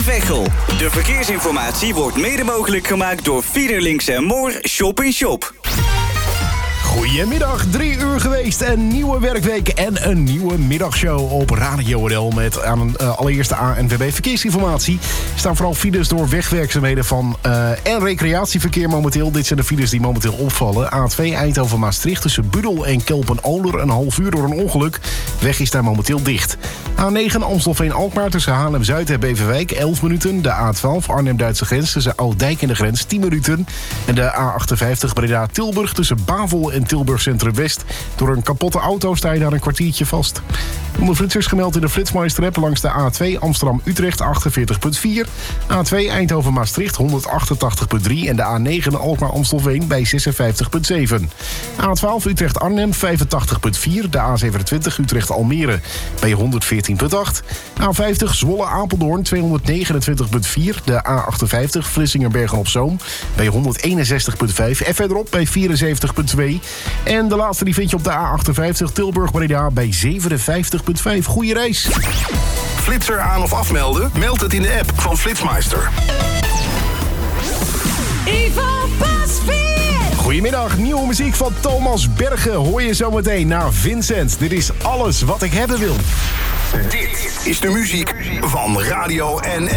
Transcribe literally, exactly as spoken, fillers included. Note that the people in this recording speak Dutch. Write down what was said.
Veghel. De verkeersinformatie wordt mede mogelijk gemaakt door Fiederlinks en Moor Shop in Shop. Goedemiddag, drie uur geweest. Een nieuwe werkweek en een nieuwe middagshow op Radio N L. Met aan uh, allereerst de A N W B verkeersinformatie. Er staan vooral files door wegwerkzaamheden van uh, en recreatieverkeer momenteel. Dit zijn de files die momenteel opvallen. A twee Eindhoven-Maastricht tussen Budel en Kelpen-Oler. Een half uur door een ongeluk. Weg is daar momenteel dicht. A negen Amstelveen-Alkmaar tussen Haarlem-Zuid en Beverwijk. elf minuten. De A twaalf Arnhem-Duitse grens tussen Ouddijk en de grens. tien minuten. En de A achtenvijftig Breda-Tilburg tussen Bavel en Tilburg Centrum West. Door een kapotte auto sta je daar een kwartiertje vast. Onder flitsers gemeld in de Flitsmeister-app langs de A twee Amsterdam-Utrecht achtenveertig komma vier. A twee Eindhoven-Maastricht honderdachtentachtig komma drie. En de A negen Alkmaar-Amstelveen bij zesenvijftig komma zeven. A twaalf Utrecht-Arnhem vijfentachtig komma vier. De A zevenentwintig Utrecht-Almere bij honderdveertien komma acht. A vijftig Zwolle-Apeldoorn tweehonderdnegenentwintig komma vier. De A achtenvijftig Vlissingen-Bergen-op-Zoom bij honderdeenenzestig komma vijf. En verderop bij vierenzeventig komma twee. En de laatste die vind je op de A achtenvijftig Tilburg-Breda bij zevenenvijftig komma vijf. Goeie reis. Flitser aan of afmelden? Meld het in de app van Flitsmeister. Ivo Pasveer. Goedemiddag, nieuwe muziek van Thomas Bergen. Hoor je zometeen naar Vincent. Dit is alles wat ik hebben wil. Dit is de muziek van Radio N L.